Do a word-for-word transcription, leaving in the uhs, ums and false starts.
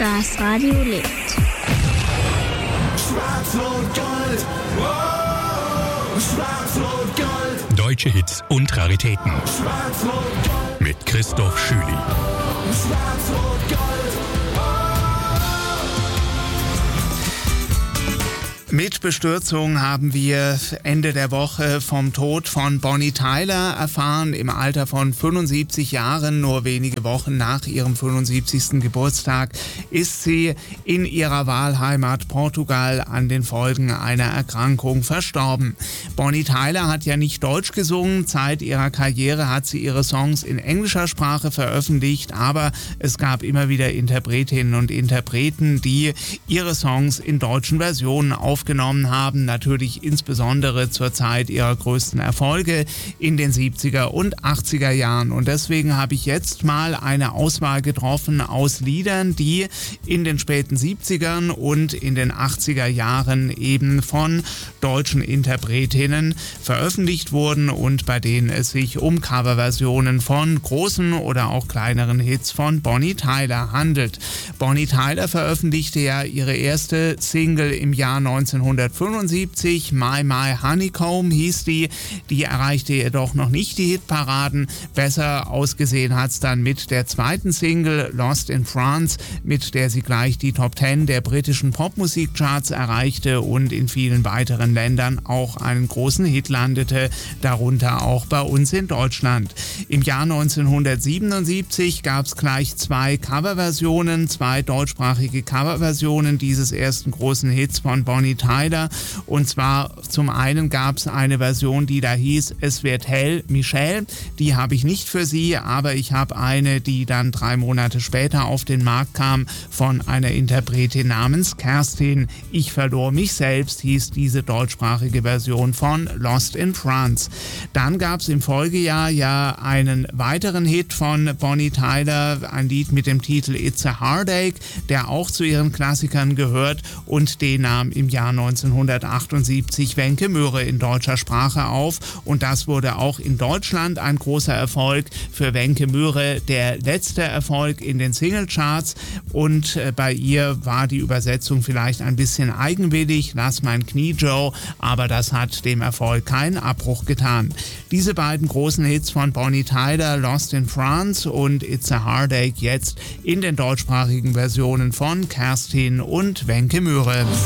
Das Radio lebt. Schwarz-Rot-Gold, wow, Schwarz-Rot-Gold. Deutsche Hits und Raritäten. Schwarz-Rot-Gold. Mit Christoph Schüli. Schwarz-Rot-Gold. Mit Bestürzung haben wir Ende der Woche vom Tod von Bonnie Tyler erfahren. Im Alter von fünfundsiebzig Jahren, nur wenige Wochen nach ihrem fünfundsiebzigsten Geburtstag, ist sie in ihrer Wahlheimat Portugal an den Folgen einer Erkrankung verstorben. Bonnie Tyler hat ja nicht Deutsch gesungen. Zeit ihrer Karriere hat sie ihre Songs in englischer Sprache veröffentlicht, aber es gab immer wieder Interpretinnen und Interpreten, die ihre Songs in deutschen Versionen aufgenommen haben, natürlich insbesondere zur Zeit ihrer größten Erfolge in den siebziger und achtziger Jahren. Und deswegen habe ich jetzt mal eine Auswahl getroffen aus Liedern, die in den späten siebzigern und in den achtziger Jahren eben von deutschen Interpretinnen veröffentlicht wurden und bei denen es sich um Coverversionen von großen oder auch kleineren Hits von Bonnie Tyler handelt. Bonnie Tyler veröffentlichte ja ihre erste Single im Jahr neunzehnhundertfünfundsiebzig, My My Honeycomb hieß die. Die erreichte jedoch noch nicht die Hitparaden. Besser ausgesehen hat es dann mit der zweiten Single Lost in France, mit der sie gleich die Top Ten der britischen Popmusikcharts erreichte und in vielen weiteren Ländern auch einen großen Hit landete, darunter auch bei uns in Deutschland. Im Jahr neunzehnhundertsiebenundsiebzig gab es gleich zwei Coverversionen, zwei deutschsprachige Coverversionen dieses ersten großen Hits von Bonnie Tyler. Und zwar zum einen gab es eine Version, die da hieß Es wird hell, Michelle. Die habe ich nicht für Sie, aber ich habe eine, die dann drei Monate später auf den Markt kam, von einer Interpretin namens Kerstin. Ich verlor mich selbst hieß diese deutschsprachige Version von Lost in France. Dann gab es im Folgejahr ja einen weiteren Hit von Bonnie Tyler, ein Lied mit dem Titel It's a Heartache, der auch zu ihren Klassikern gehört, und den nahm im Jahr neunzehnhundertachtundsiebzig Wenke Möhre in deutscher Sprache auf, und das wurde auch in Deutschland ein großer Erfolg für Wenke Möhre, der letzte Erfolg in den Singlecharts, und äh, bei ihr war die Übersetzung vielleicht ein bisschen eigenwillig, Lass mein Knie Joe, aber das hat dem Erfolg keinen Abbruch getan. Diese beiden großen Hits von Bonnie Tyler, Lost in France und It's a Heartache, jetzt in den deutschsprachigen Versionen von Kerstin und Wenke Möhre.